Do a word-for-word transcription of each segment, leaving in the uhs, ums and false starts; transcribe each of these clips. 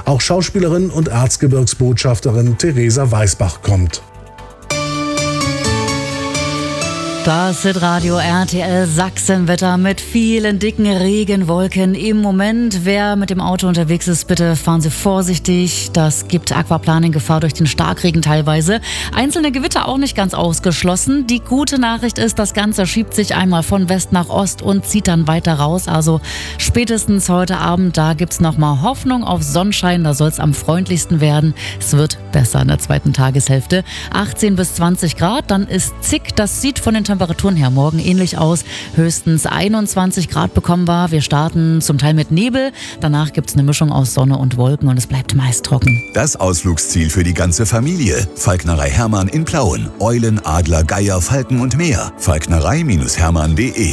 Auch Schauspielerin und Erzgebirgsbotschafterin Theresa Weißbach kommt. Das Hitradio R T L Sachsenwetter mit vielen dicken Regenwolken im Moment. Wer mit dem Auto unterwegs ist, bitte fahren Sie vorsichtig. Das gibt Aquaplaning-Gefahr durch den Starkregen teilweise. Einzelne Gewitter auch nicht ganz ausgeschlossen. Die gute Nachricht ist, das Ganze schiebt sich einmal von West nach Ost und zieht dann weiter raus. Also spätestens heute Abend, da gibt's nochmal Hoffnung auf Sonnenschein. Da soll es am freundlichsten werden. Es wird besser in der zweiten Tageshälfte. achtzehn bis zwanzig Grad, dann ist zick. Das sieht von den Temperaturen her morgen ähnlich aus. Höchstens einundzwanzig Grad bekommen wir. Wir starten zum Teil mit Nebel. Danach gibt es eine Mischung aus Sonne und Wolken und es bleibt meist trocken. Das Ausflugsziel für die ganze Familie. Falknerei Hermann in Plauen. Eulen, Adler, Geier, Falken und mehr. falknerei Hermann punkt de.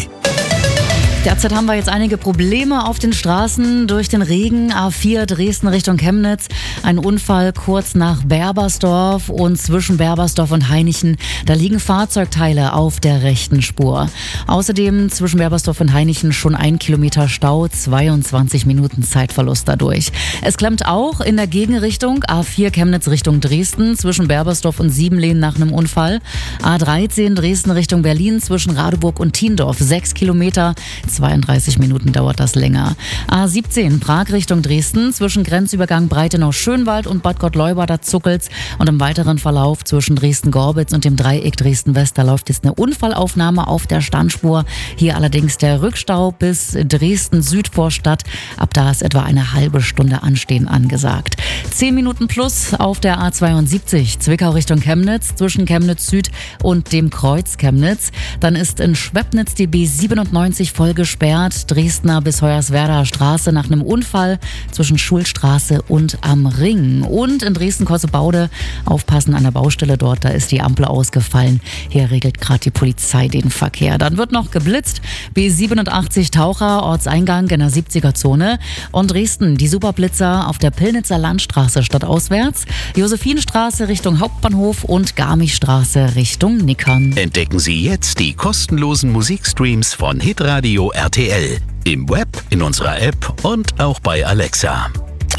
Derzeit haben wir jetzt einige Probleme auf den Straßen durch den Regen. A vier Dresden Richtung Chemnitz. Ein Unfall kurz nach Berbersdorf und zwischen Berbersdorf und Hainichen. Da liegen Fahrzeugteile auf der rechten Spur. Außerdem zwischen Berbersdorf und Hainichen schon ein Kilometer Stau, zweiundzwanzig Minuten Zeitverlust dadurch. Es klemmt auch in der Gegenrichtung. A vier Chemnitz Richtung Dresden zwischen Berbersdorf und Siebenlehn nach einem Unfall. A dreizehn Dresden Richtung Berlin zwischen Radeburg und Thiendorf. Sechs Kilometer. zweiunddreißig Minuten dauert das länger. A siebzehn Prag Richtung Dresden zwischen Grenzübergang Breitenau-Schönwald und Bad Gottleuba, da zuckelt's. Und im weiteren Verlauf zwischen Dresden-Gorbitz und dem Dreieck Dresden-West, da läuft jetzt eine Unfallaufnahme auf der Standspur. Hier allerdings der Rückstau bis Dresden-Südvorstadt. Ab da ist etwa eine halbe Stunde Anstehen angesagt. Zehn Minuten plus auf der A zweiundsiebzig Zwickau Richtung Chemnitz zwischen Chemnitz Süd und dem Kreuz Chemnitz. Dann ist in Schwebnitz die B siebenundneunzig vollgesperrt. Dresdner bis Hoyerswerdaer Straße nach einem Unfall zwischen Schulstraße und am Ring. Und in Dresden-Kossebaude aufpassen an der Baustelle dort, da ist die Ampel ausgefallen. Hier regelt gerade die Polizei den Verkehr. Dann wird noch geblitzt. B siebenundachtzig Taucher, Ortseingang in der siebziger-Zone. Und Dresden, die Superblitzer auf der Pillnitzer Landstraße stadtauswärts. Josephinstraße Richtung Hauptbahnhof und Garmichstraße Richtung Nickern. Entdecken Sie jetzt die kostenlosen Musikstreams von Hitradio R T L. Im Web, in unserer App und auch bei Alexa.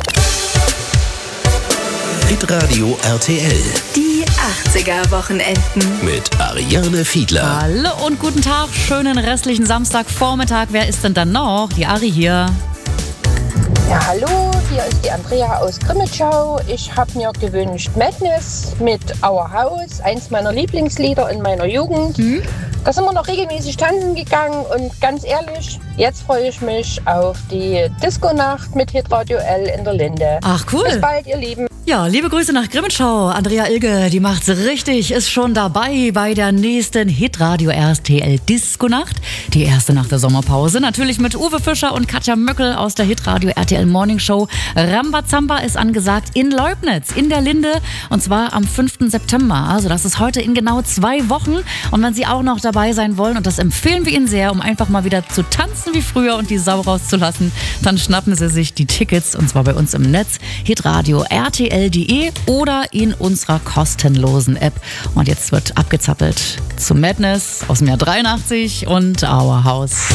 Hitradio R T L. Die achtziger-Wochenenden. Mit Ariane Fiedler. Hallo und guten Tag. Schönen restlichen Samstagvormittag. Wer ist denn dann noch? Die Ari hier. Ja, hallo, hier ist die Andrea aus Grimmitschau. Ich habe mir gewünscht Madness mit Our House, eins meiner Lieblingslieder in meiner Jugend. Mhm. Da sind wir noch regelmäßig tanzen gegangen und ganz ehrlich, jetzt freue ich mich auf die Disco-Nacht mit Hitradio L in der Linde. Ach cool. Bis bald, ihr Lieben. Ja, liebe Grüße nach Grimmitschau. Andrea Ilge, die macht's richtig, ist schon dabei bei der nächsten Hitradio R T L Disco-Nacht. Die erste nach der Sommerpause. Natürlich mit Uwe Fischer und Katja Möckel aus der Hitradio R T L Morning Show. Rambazamba ist angesagt in Leubnitz, in der Linde. Und zwar am fünften September. Also das ist heute in genau zwei Wochen. Und wenn Sie auch noch dabei sein wollen, und das empfehlen wir Ihnen sehr, um einfach mal wieder zu tanzen wie früher und die Sau rauszulassen, dann schnappen Sie sich die Tickets, und zwar bei uns im Netz, hitradio R T L punkt de oder in unserer kostenlosen App. Und jetzt wird abgezappelt zu Madness aus dem Jahr dreiundachtzig und Our House.